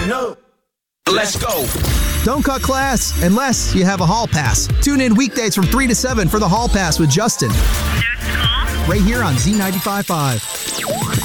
know. Let's go. Don't cut class unless you have a hall pass. Tune in weekdays from 3 to 7 for the hall pass with Justin. Right here on Z95.5.